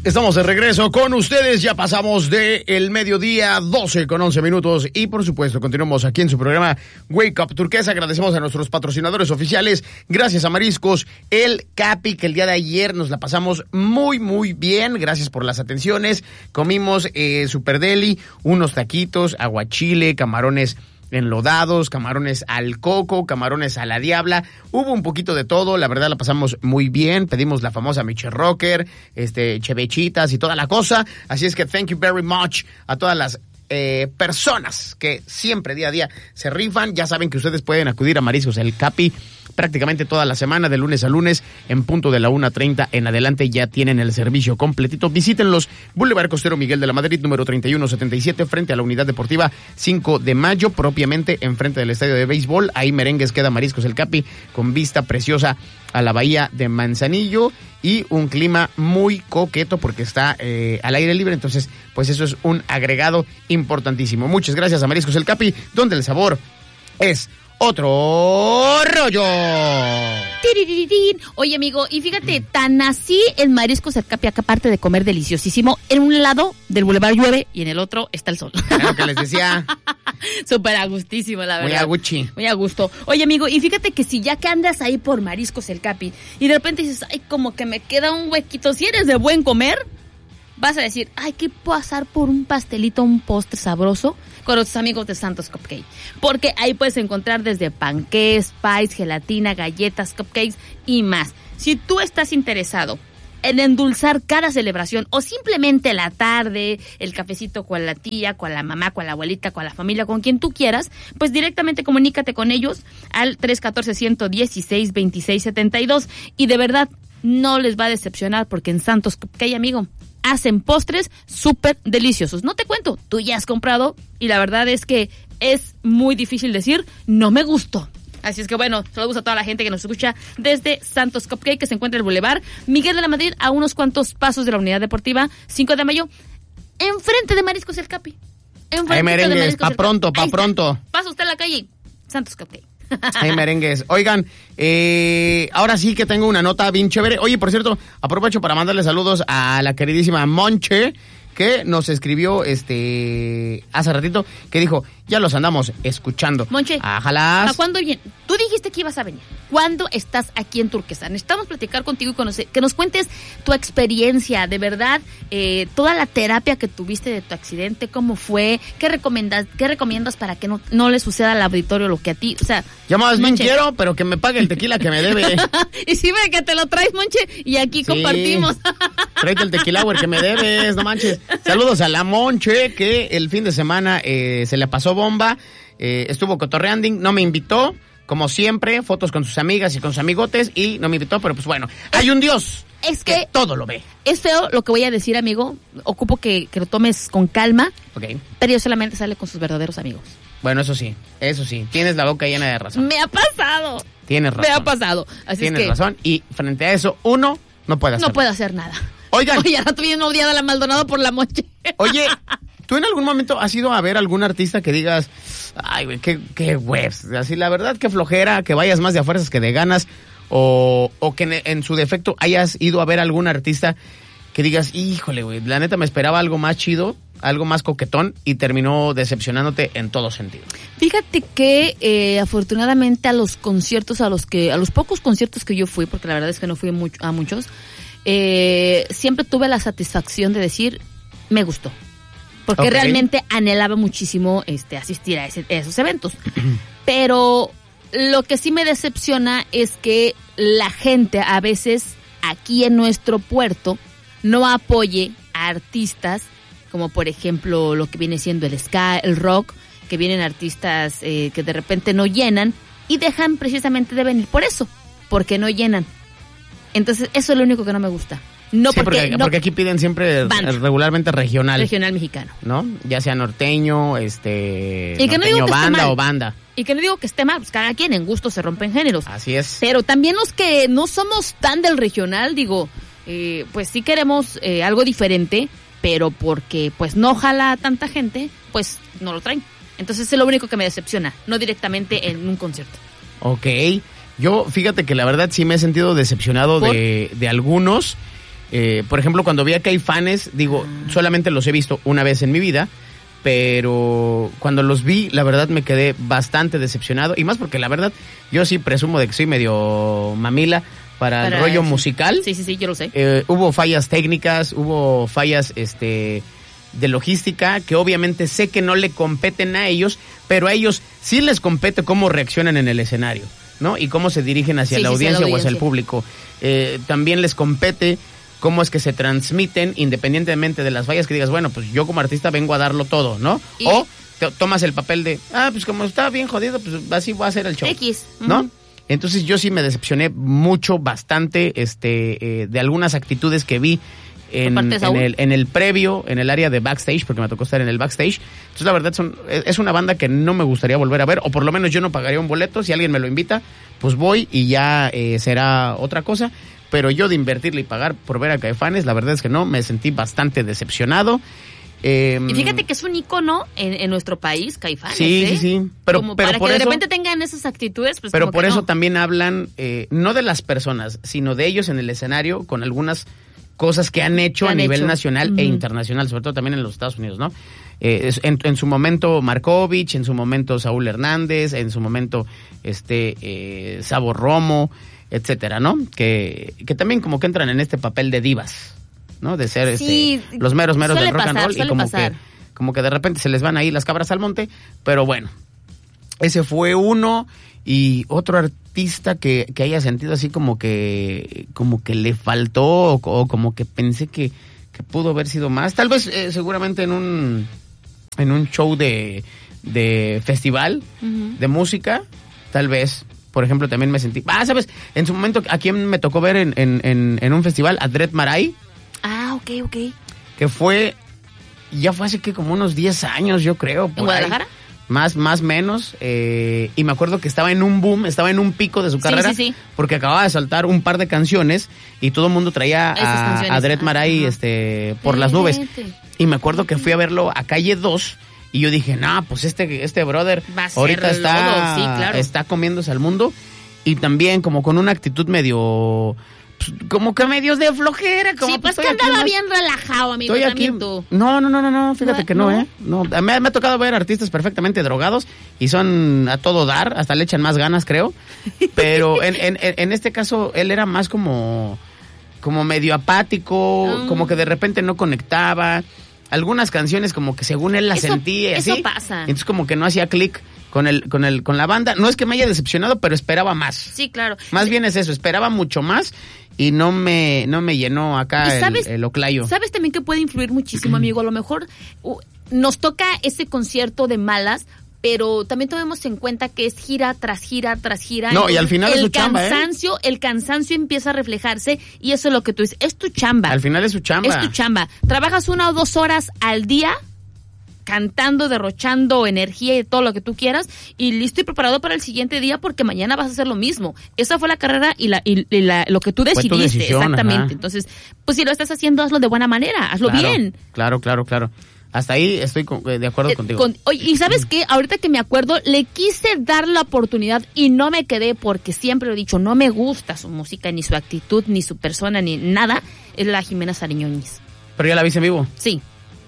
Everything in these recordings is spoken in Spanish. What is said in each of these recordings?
Estamos de regreso con ustedes, ya pasamos de el mediodía, 12:11 y por supuesto continuamos aquí en su programa Wake Up Turquesa. Agradecemos a nuestros patrocinadores oficiales, gracias a Mariscos El Capi, que el día de ayer nos la pasamos muy bien, gracias por las atenciones, comimos super deli, unos taquitos, aguachile, camarones enlodados, camarones al coco, camarones a la diabla, hubo un poquito de todo, la verdad la pasamos muy bien, pedimos la famosa Miche Rocker, chevechitas y toda la cosa, así es que thank you very much a todas las personas que siempre día a día se rifan. Ya saben que ustedes pueden acudir a Mariscos El Capi prácticamente toda la semana, de lunes a lunes, en punto de la 1:30 en adelante, ya tienen el servicio completito. Visítenlos, Boulevard Costero Miguel de la Madrid, número 3177, frente a la Unidad Deportiva 5 de Mayo, propiamente enfrente del estadio de béisbol. Ahí merengues queda Mariscos El Capi, con vista preciosa a la bahía de Manzanillo y un clima muy coqueto porque está al aire libre, entonces pues eso es un agregado importantísimo. Muchas gracias a Mariscos El Capi, donde el sabor es otro rollo. Oye, amigo, y fíjate, tan así en Mariscos El Capi, acá aparte de comer deliciosísimo, en un lado del bulevar llueve y en el otro está el sol. Lo que les decía. Súper a gustísimo, la verdad. Muy a Gucci. Muy a gusto. Oye, amigo, y fíjate que si ya que andas ahí por Mariscos El Capi y de repente dices, ay, como que me queda un huequito, si eres de buen comer, vas a decir, ay, ¿qué pasar por un pastelito, un postre sabroso con los amigos de Santos Cupcake? Porque ahí puedes encontrar desde panqués, pies, gelatina, galletas, cupcakes y más. Si tú estás interesado en endulzar cada celebración o simplemente la tarde, el cafecito con la tía, con la mamá, con la abuelita, con la familia, con quien tú quieras, pues directamente comunícate con ellos al 314-116-2672 y de verdad no les va a decepcionar porque en Santos Cupcake, amigo, hacen postres súper deliciosos. No te cuento, tú ya has comprado y la verdad es que es muy difícil decir, no me gustó. Así es que bueno, saludos a toda la gente que nos escucha desde Santos Cupcake, que se encuentra en el Boulevard Miguel de la Madrid, a unos cuantos pasos de la Unidad Deportiva 5 de Mayo, enfrente de Mariscos El Capi. Ay, merengues, pa' pronto. Pasa usted a la calle, Santos Cupcake. Ay, merengues. Oigan, ahora sí que tengo una nota bien chévere. Oye, por cierto, aprovecho para mandarle saludos a la queridísima Monche, que nos escribió hace ratito, que dijo, ya los andamos escuchando. Monche, ¿a cuándo viene? Tú dijiste que ibas a venir. ¿Cuándo estás aquí en Turquesa? Necesitamos platicar contigo y que nos cuentes tu experiencia, de verdad, toda la terapia que tuviste de tu accidente, cómo fue, qué recomiendas para que no le suceda al auditorio lo que a ti, o sea... Yo más bien quiero, pero que me pague el tequila que me debe. Y sí, ve que te lo traes, Monche, y aquí compartimos. Tráete el tequila, güey, que me debes, no manches. Saludos a la Monche, que el fin de semana se le pasó bomba, estuvo cotorreando, no me invitó, como siempre, fotos con sus amigas y con sus amigotes, y no me invitó, pero pues bueno, hay un Dios que todo lo ve. Es feo lo que voy a decir, amigo, ocupo que lo tomes con calma, okay. Pero yo solamente sale con sus verdaderos amigos. Bueno, eso sí, tienes la boca llena de razón. Me ha pasado. Tienes razón. Me ha pasado. Así tienes es que razón, y frente a eso, uno no puede hacer nada. Oigan. Oye, ahora tú vienes odiada a la Maldonado por la Monche. Oye, ¿tú en algún momento has ido a ver algún artista que digas, ay, güey, qué huevos? Así, la verdad, qué flojera, que vayas más de a fuerzas que de ganas, o que en su defecto hayas ido a ver algún artista que digas, híjole, güey, la neta me esperaba algo más chido, algo más coquetón, y terminó decepcionándote en todo sentido? Fíjate que afortunadamente a los conciertos, a los pocos conciertos que yo fui, porque la verdad es que no fui a muchos, siempre tuve la satisfacción de decir, me gustó. Porque realmente anhelaba muchísimo asistir a esos eventos. Pero lo que sí me decepciona es que la gente a veces aquí en nuestro puerto no apoye a artistas como por ejemplo lo que viene siendo el ska, el rock, que vienen artistas que de repente no llenan y dejan precisamente de venir por eso, porque no llenan. Entonces eso es lo único que no me gusta. No, sí, porque aquí piden siempre regularmente regional. Regional mexicano. ¿No? Ya sea norteño, y que no digo que banda o banda. Y que no digo que esté mal, pues cada quien en gusto se rompen géneros. Así es. Pero también los que no somos tan del regional, digo, pues sí queremos algo diferente, pero porque pues no jala a tanta gente, pues no lo traen. Entonces es lo único que me decepciona, no directamente en un concierto. Ok. Yo, fíjate que la verdad sí me he sentido decepcionado de algunos. Por ejemplo, cuando vi a Caifanes, digo, solamente los he visto una vez en mi vida, pero cuando los vi, la verdad me quedé bastante decepcionado, y más porque la verdad, yo sí presumo de que soy medio mamila para el rollo musical. Sí, yo lo sé. Hubo fallas técnicas, hubo fallas de logística, que obviamente sé que no le competen a ellos, pero a ellos sí les compete cómo reaccionan en el escenario, ¿no? Y cómo se dirigen hacia la audiencia o hacia el público. También les compete cómo es que se transmiten, independientemente de las fallas, que digas, bueno, pues yo como artista vengo a darlo todo, ¿no? O tomas el papel de, pues como está bien jodido, pues así voy a hacer el show. X. ¿No? Entonces yo sí me decepcioné mucho, bastante, de algunas actitudes que vi en el previo, en el área de backstage, porque me tocó estar en el backstage. Entonces la verdad es una banda que no me gustaría volver a ver, o por lo menos yo no pagaría un boleto. Si alguien me lo invita, pues voy y ya será otra cosa. Pero yo de invertirle y pagar por ver a Caifanes, la verdad es que no, me sentí bastante decepcionado. Y fíjate que es un ícono en nuestro país, Caifanes. Sí. Pero para por que de eso, repente tengan esas actitudes, pues pero como por que eso no. también hablan, no de las personas, sino de ellos en el escenario, con algunas cosas que han hecho a nivel nacional e internacional, sobre todo también en los Estados Unidos, ¿no? En su momento Markovich, en su momento Saúl Hernández, en su momento Sabo Romo, etcétera, ¿no? Que también como que entran en este papel de divas, ¿no? De ser los meros del rock and roll, y como que de repente se les van ahí las cabras al monte, pero bueno, ese fue uno. Y otro artista que haya sentido así como que le faltó, o como que pensé que pudo haber sido más, tal vez seguramente en un show de festival de música, tal vez. Por ejemplo, también me sentí... ¿sabes? En su momento, ¿a quién me tocó ver en un festival? A Dred Marai. Ok. Que ya fue hace que como unos 10 años, yo creo. ¿En Guadalajara? Más menos. Y me acuerdo que estaba en un boom, estaba en un pico de su carrera. Sí. Porque acababa de saltar un par de canciones y todo el mundo traía a Dred Marai por las nubes. Y me acuerdo que fui a verlo a Calle 2. Y yo dije, pues este brother ahorita está comiéndose al mundo. Y también como con una actitud medio... como que medios de flojera. Como, pues que andaba bien relajado, amigo. Estoy aquí. No, fíjate que no. No, me ha tocado ver artistas perfectamente drogados y son a todo dar, hasta le echan más ganas, creo. Pero en este caso, él era más como medio apático, como que de repente no conectaba. Algunas canciones como que según él las sentía, eso así. Pasa. Entonces como que no hacía clic con la banda. No es que me haya decepcionado, pero esperaba más. Sí, claro. Más bien es eso, esperaba mucho más y no me llenó acá el oclayo. ¿Sabes también que puede influir muchísimo, amigo? A lo mejor nos toca ese concierto de malas, pero también tomemos en cuenta que es gira tras gira tras gira. No, y al final es su chamba, El cansancio empieza a reflejarse y eso es lo que tú dices. Es tu chamba. Al final es su chamba. Es tu chamba. Trabajas 1 o 2 horas al día cantando, derrochando energía y todo lo que tú quieras y listo y preparado para el siguiente día porque mañana vas a hacer lo mismo. Esa fue la carrera y lo que tú decidiste. Fue tu decisión, exactamente. Ajá. Entonces, pues si lo estás haciendo, hazlo de buena manera, hazlo bien. Claro. Hasta ahí estoy de acuerdo contigo. Oye, y ¿sabes qué? Ahorita que me acuerdo, le quise dar la oportunidad y no me quedé porque siempre lo he dicho, no me gusta su música, ni su actitud, ni su persona, ni nada. Es la Jimena Sariñoñez. ¿Pero ya la viste en vivo? Sí.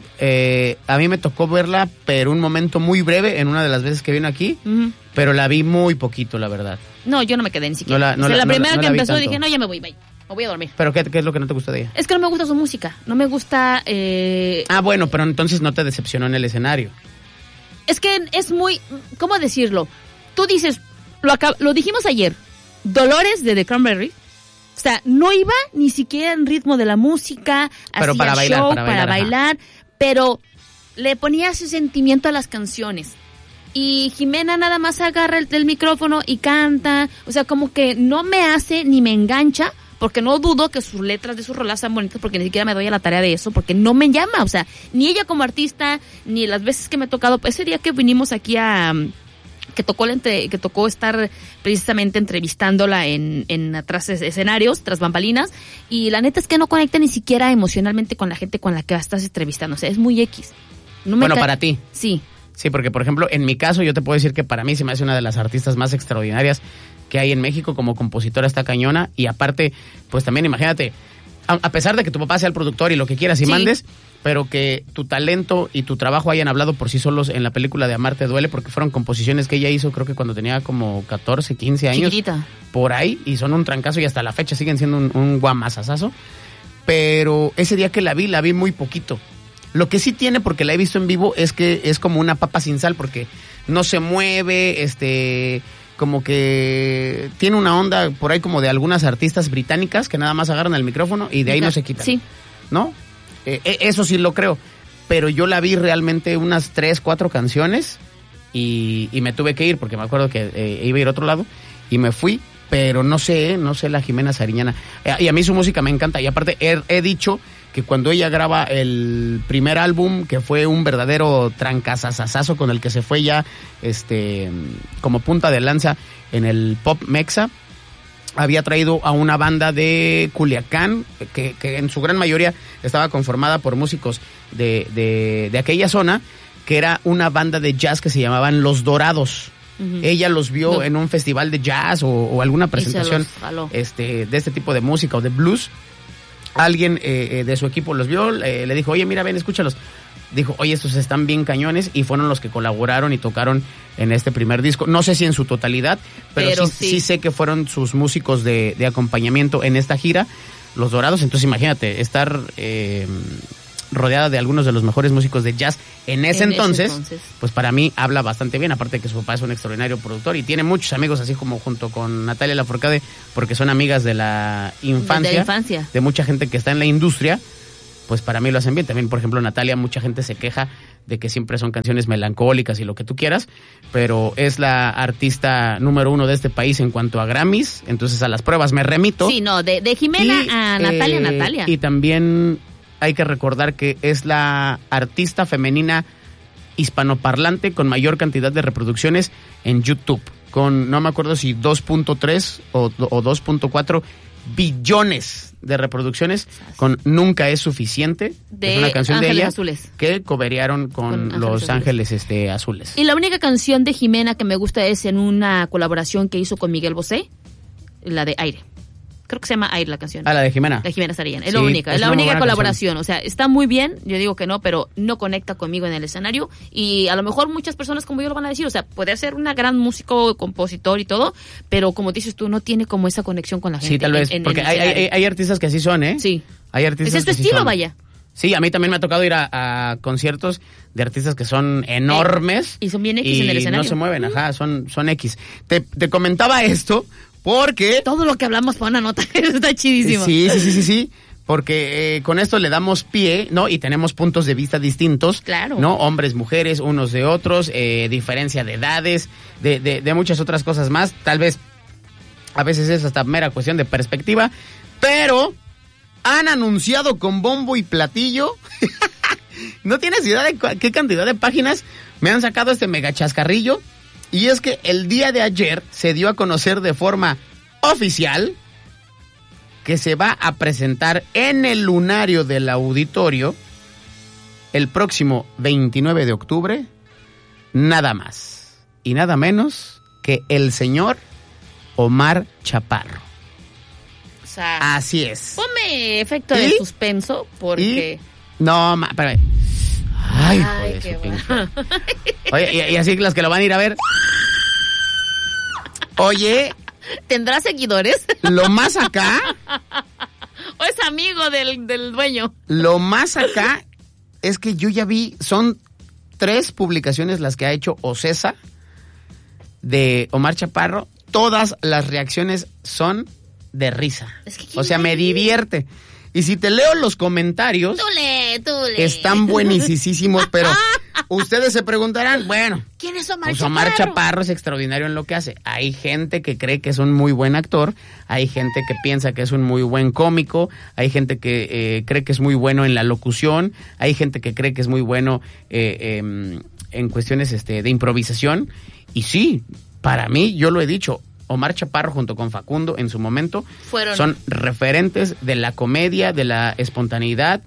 A mí me tocó verla, pero un momento muy breve, en una de las veces que vino aquí, pero la vi muy poquito, la verdad. No, yo no me quedé ni siquiera. La primera que empezó dije, no, ya me voy, bye. Me voy a dormir. ¿Pero qué es lo que no te gusta de ella? Es que no me gusta su música. No me gusta... bueno, pero entonces no te decepcionó en el escenario. Es que es muy... ¿Cómo decirlo? Tú dices... Lo dijimos ayer. Dolores de The Cranberries. O sea, no iba ni siquiera en ritmo de la música. Pero para bailar. Pero le ponía su sentimiento a las canciones. Y Jimena nada más agarra el micrófono y canta. O sea, como que no me hace ni me engancha... Porque no dudo que sus letras de sus rolas sean bonitas, porque ni siquiera me doy a la tarea de eso, porque no me llama, o sea, ni ella como artista, ni las veces que me he tocado, ese día que vinimos aquí que tocó estar precisamente entrevistándola en atrás escenarios, tras bambalinas, y la neta es que no conecta ni siquiera emocionalmente con la gente con la que estás entrevistando, o sea, es muy X. Para ti. Sí. Sí, porque por ejemplo, en mi caso yo te puedo decir que para mí se me hace una de las artistas más extraordinarias que hay en México. Como compositora está cañona y aparte, pues también imagínate, a pesar de que tu papá sea el productor y lo que quieras y mandes, pero que tu talento y tu trabajo hayan hablado por sí solos en la película de Amarte Duele, porque fueron composiciones que ella hizo, creo que cuando tenía como 14, 15 años. Chiquitita. Por ahí, y son un trancazo y hasta la fecha siguen siendo un guamazazazo. Pero ese día que la vi muy poquito. Lo que sí tiene, porque la he visto en vivo, es que es como una papa sin sal, porque no se mueve, como que tiene una onda por ahí como de algunas artistas británicas que nada más agarran el micrófono y de ahí no se quitan. Sí. ¿No? Eso sí lo creo. Pero yo la vi realmente unas 3, 4 canciones y me tuve que ir porque me acuerdo que iba a ir a otro lado y me fui, pero no sé la Jimena Sariñana. Y a mí su música me encanta y aparte he dicho que cuando ella graba el primer álbum, que fue un verdadero trancazazazazo con el que se fue ya como punta de lanza en el pop mexa, había traído a una banda de Culiacán, que en su gran mayoría estaba conformada por músicos de aquella zona, que era una banda de jazz que se llamaban Los Dorados. Uh-huh. Ella los vio en un festival de jazz o alguna presentación de este tipo de música o de blues. Alguien de su equipo los vio, le dijo, oye, mira, ven, escúchalos. Dijo, oye, estos están bien cañones, y fueron los que colaboraron y tocaron en este primer disco. No sé si en su totalidad, pero sí sé que fueron sus músicos de acompañamiento en esta gira, Los Dorados. Entonces imagínate, estar rodeada de algunos de los mejores músicos de jazz en ese entonces, pues para mí habla bastante bien, aparte de que su papá es un extraordinario productor y tiene muchos amigos, así como junto con Natalia Lafourcade, porque son amigas de la infancia, de mucha gente que está en la industria. Pues para mí lo hacen bien. También, por ejemplo, Natalia, mucha gente se queja de que siempre son canciones melancólicas y lo que tú quieras, pero es la artista número 1 de este país en cuanto a Grammys, entonces a las pruebas me remito. Sí, no, de Jimena a Natalia. Y también hay que recordar que es la artista femenina hispanoparlante con mayor cantidad de reproducciones en YouTube, con no me acuerdo si 2.3 o 2.4 billones de reproducciones con Nunca es suficiente. Es una canción Ángeles de ella Azules, que coverearon con Los Ángeles Azules. Y la única canción de Jimena que me gusta es en una colaboración que hizo con Miguel Bosé, la de Aire. Creo que se llama Aire la canción. La de Jimena. La Jimena Sariñana. Es la única colaboración. Canción. O sea, está muy bien. Yo digo que no, pero no conecta conmigo en el escenario. Y a lo mejor muchas personas como yo lo van a decir. O sea, puede ser una gran músico, compositor y todo, pero como dices tú, no tiene como esa conexión con la gente. Sí, tal vez. Porque hay artistas que así son, ¿eh? Sí. Hay artistas es este que estilo, sí vaya. Sí, a mí también me ha tocado ir a conciertos de artistas que son enormes. Y son bien X en el escenario. Y no se mueven, son X. Te comentaba esto porque... Todo lo que hablamos fue una nota, está chidísimo. Sí, porque con esto le damos pie, ¿no? Y tenemos puntos de vista distintos. Claro. ¿No? Hombres, mujeres, unos de otros, diferencia de edades, de muchas otras cosas más. Tal vez a veces es hasta mera cuestión de perspectiva, pero han anunciado con bombo y platillo. No tienes idea de qué cantidad de páginas me han sacado este mega chascarrillo. Y es que el día de ayer se dio a conocer de forma oficial que se va a presentar en el Lunario del Auditorio el próximo 29 de octubre, nada más y nada menos que el señor Omar Chaparro. O sea, así es. Ponme efecto de suspenso porque... No, espérame. Ay, qué bueno. Oye, y así las que lo van a ir a ver. Oye, ¿tendrá seguidores? Lo más acá. ¿O es amigo del dueño? Lo más acá es que yo ya vi, son 3 publicaciones las que ha hecho Ocesa de Omar Chaparro. Todas las reacciones son de risa. Es que o sea, me divierte. Y si te leo los comentarios, tú lee. Están buenísimos, pero ustedes se preguntarán, bueno, ¿quién es Omar Chaparro? Pues Omar Chaparro es extraordinario en lo que hace. Hay gente que cree que es un muy buen actor, hay gente que piensa que es un muy buen cómico, hay gente que cree que es muy bueno en la locución, hay gente que cree que es muy bueno en cuestiones de improvisación. Y sí, para mí, yo lo he dicho, Omar Chaparro junto con Facundo en su momento son referentes de la comedia, de la espontaneidad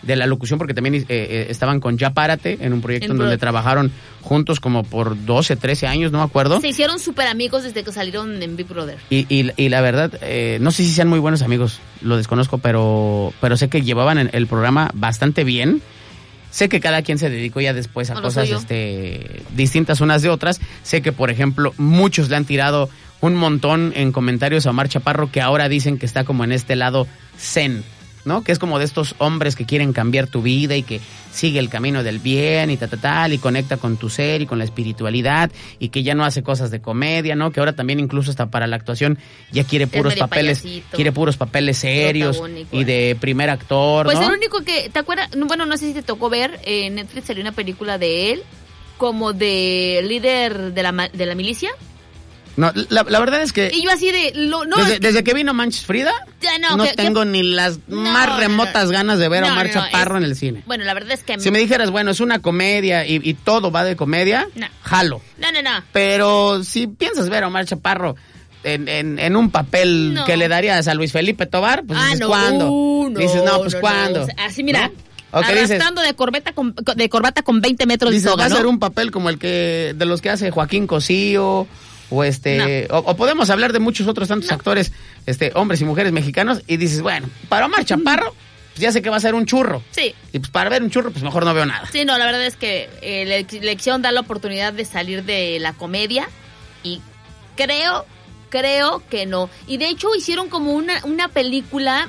de la locución, porque también estaban con Ya Párate, en un proyecto en donde trabajaron juntos como por 12, 13 años, no me acuerdo. Se hicieron súper amigos desde que salieron en Big Brother. Y la verdad, no sé si sean muy buenos amigos, lo desconozco, pero sé que llevaban el programa bastante bien. Sé que cada quien se dedicó ya después a cosas distintas unas de otras. Sé que, por ejemplo, muchos le han tirado un montón en comentarios a Omar Chaparro, que ahora dicen que está como en este lado zen, ¿no? Que es como de estos hombres que quieren cambiar tu vida y que sigue el camino del bien y tal, y conecta con tu ser y con la espiritualidad, y que ya no hace cosas de comedia, ¿no? Que ahora también incluso hasta para la actuación ya quiere puros papeles serios y de primer actor, pues ¿no? el único que, ¿te acuerdas? Bueno, no sé si te tocó ver, en Netflix salió una película de él como de líder de la milicia. No, la verdad es que... Y yo así de... desde que vino Manches Frida, no tengo ni las más remotas ganas de ver a Omar Chaparro en el cine. Bueno, la verdad es que... Si me dijeras, bueno, es una comedia y todo va de comedia, jalo. No. Pero si piensas ver a Omar Chaparro en un papel que le darías a Luis Felipe Tovar, pues dices, ¿cuándo? Dices, ¿cuándo? O sea, así, mira... ¿No? Arrastrando de corbata con 20 metros dices, de soga, va a ser un papel como el que de los que hace Joaquín Cosío, o podemos hablar de muchos otros tantos actores, hombres y mujeres mexicanos, y dices, bueno, para Omar Chaparro, pues ya sé que va a ser un churro. Sí. Y pues para ver un churro, pues mejor no veo nada. Sí, no, la verdad es que le quisieron dar la oportunidad de salir de la comedia, y creo que no. Y de hecho hicieron como una película,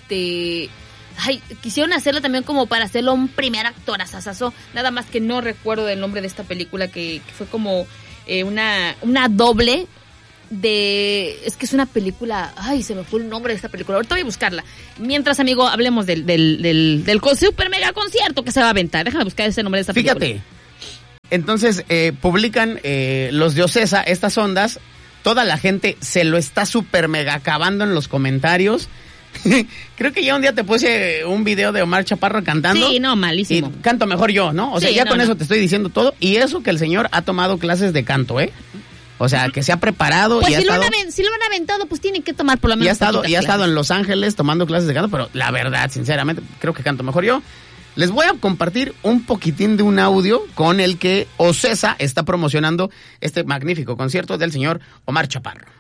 quisieron hacerlo también como para hacerlo un primer actor asasazo, nada más que no recuerdo el nombre de esta película, que fue como una doble de... Es que es una película... Ay, se me fue el nombre de esta película. Ahorita voy a buscarla. Mientras, amigo, hablemos del super mega concierto que se va a aventar. Déjame buscar ese nombre de esta película. Fíjate. Entonces, publican los de Ocesa estas ondas. Toda la gente se lo está super mega acabando en los comentarios. Creo que ya un día te puse un video de Omar Chaparro cantando. Sí, no, malísimo. Y canto mejor yo, ¿no? O sea, ya con eso te estoy diciendo todo. Y eso que el señor ha tomado clases de canto, ¿eh? O sea, que se ha preparado. Pues y si lo han aventado, pues tienen que tomar por lo menos. Y ha estado en Los Ángeles tomando clases de canto, pero la verdad, sinceramente, creo que canto mejor yo. Les voy a compartir un poquitín de un audio con el que Ocesa está promocionando este magnífico concierto del señor Omar Chaparro.